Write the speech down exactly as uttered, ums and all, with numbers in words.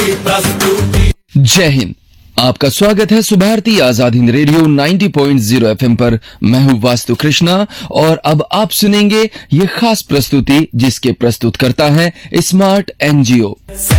प्रस्तुति। जय हिंद, आपका स्वागत है सुभारती आजाद हिंद रेडियो नब्बे पॉइंट शून्य एफएम पर। मैं हूं वास्तु कृष्णा और अब आप सुनेंगे ये खास प्रस्तुति जिसके प्रस्तुत करता है स्मार्ट एनजीओ।